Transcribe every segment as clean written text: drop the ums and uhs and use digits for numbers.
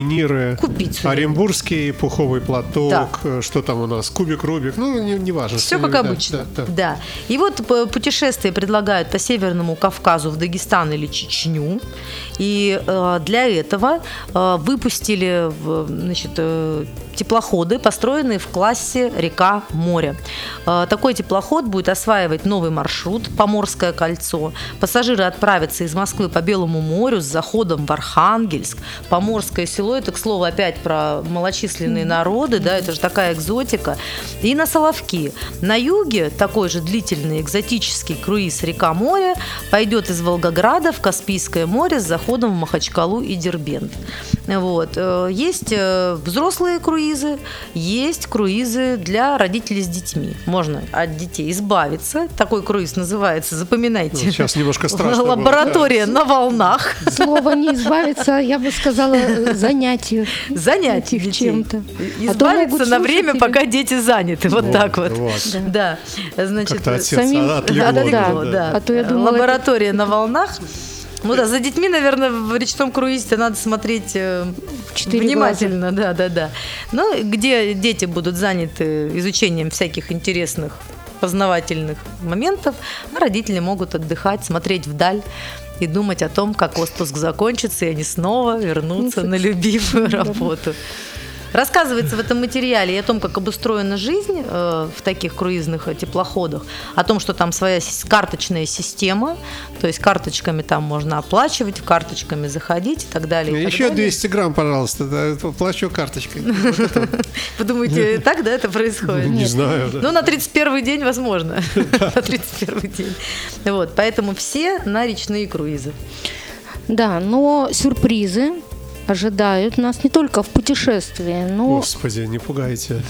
сувениры, Купить оренбургский пуховый платок, Да. что там у нас, кубик Рубик, ну, не важно. Все как обычно. Да. И вот путешествие предлагают по Северному Кавказу в Дагестан или Чечню. И для этого выпустили, значит, теплоходы, построенные в классе река-море. Такой теплоход будет осваивать новый маршрут Поморское кольцо. Пассажиры отправятся из Москвы по Белому морю с заходом в Архангельск. Поморское село, это, к слову, опять про малочисленные народы, да, это же такая экзотика. И на Соловки. На юге такой же длительный экзотический круиз река-море пойдет из Волгограда в Каспийское море с заходом в Махачкалу и Дербент. Вот. Есть взрослые круизы, есть круизы для родителей с детьми. Можно от детей избавиться. Такой круиз называется, запоминайте. Ну, сейчас немножко страшно. Лаборатория на волнах. Слово не избавиться, я бы сказала, занятию. Занятие их чем-то. Избавиться на время, пока дети заняты. Вот так вот. Да. Да. Значит, Как-то от сердца отлегло. да. А то я думала, лаборатория на волнах. Ну да, за детьми, наверное, в речном круизе надо смотреть внимательно, да. Но где дети будут заняты изучением всяких интересных познавательных моментов, а родители могут отдыхать, смотреть вдаль и думать о том, как отпуск закончится, и они снова вернутся на любимую работу. Рассказывается в этом материале и о том, как обустроена жизнь в таких круизных теплоходах, о том, что там своя карточная система, то есть карточками там можно оплачивать, карточками заходить и так далее. Еще 200 грамм, пожалуйста, плачу карточкой. Вы думаете, так, да, это происходит? Не знаю. Ну, на 31-й день возможно. На 31-й день. Вот, поэтому все на речные круизы. Да, но сюрпризы ожидают нас не только в путешествии, но... Господи, не пугайте.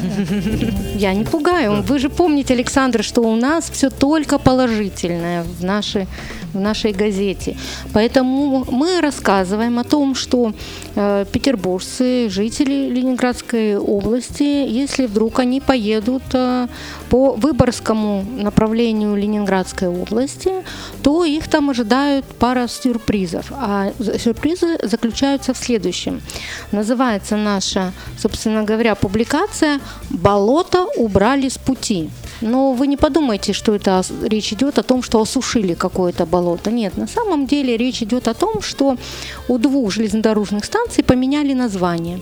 Я не пугаю. Вы же помните, Александр, что у нас все только положительное в нашей газете. Поэтому мы рассказываем о том, что петербуржцы, жители Ленинградской области, если вдруг они поедут по Выборгскому направлению Ленинградской области, то их там ожидают пара сюрпризов. А сюрпризы заключаются в следующем. Называется наша, собственно говоря, публикация «Болото убрали с пути». Но вы не подумайте, что это речь идет о том, что осушили какое-то болото. Нет, на самом деле речь идет о том, что у 2 железнодорожных станций поменяли название.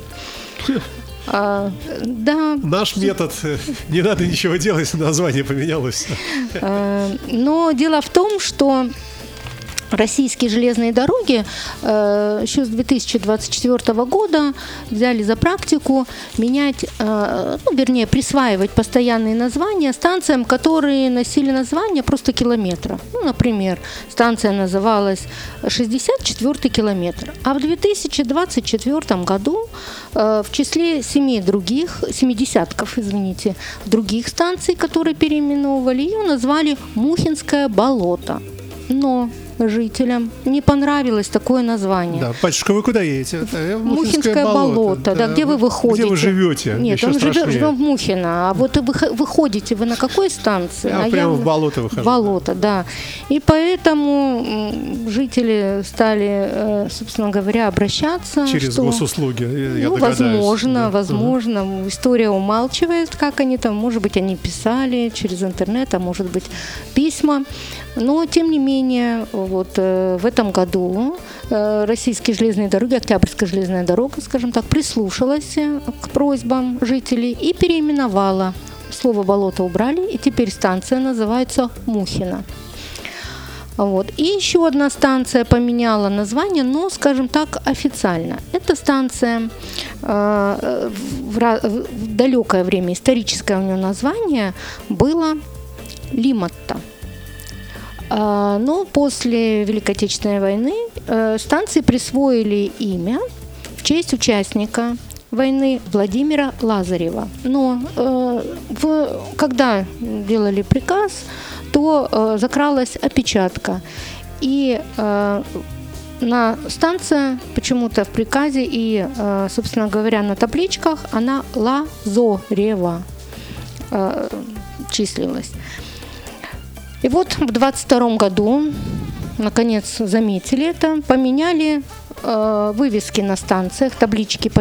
Да. Наш метод, не надо ничего делать, название поменялось. Но дело в том, что российские железные дороги еще с 2024 года взяли за практику менять, присваивать постоянные названия станциям, которые носили название просто километра. Ну, например, станция называлась 64-й километр. А в 2024 году в числе 7 десятков других станций, которые переименовывали, ее назвали Мухинское болото. Но жителям не понравилось такое название. Да, батюшка, вы куда едете? Мухинское болото. Да, где вы выходите? Где вы живете? Нет, он живет в Мухино. А вот выходите вы на какой станции? Я прямо в болото выхожу. Болото, да. И поэтому жители стали, собственно говоря, обращаться. Через госуслуги, я догадаюсь. Возможно. История умалчивает, как они там, может быть, они писали через интернет, а может быть, письма. Но, тем не менее, вот в этом году российские железные дороги, Октябрьская железная дорога, скажем так, прислушалась к просьбам жителей и переименовала. Слово «болото» убрали, и теперь станция называется Мухино. Вот. И еще одна станция поменяла название, но, скажем так, официально. Эта станция в далекое время, историческое у нее название было Лимота. Но после Великой Отечественной войны станции присвоили имя в честь участника войны Владимира Лазарева. Но когда делали приказ, то закралась опечатка. И станция почему-то в приказе и, собственно говоря, на табличках она Лазорева числилась. И вот в 22 году, наконец, заметили это, поменяли вывески на станциях, таблички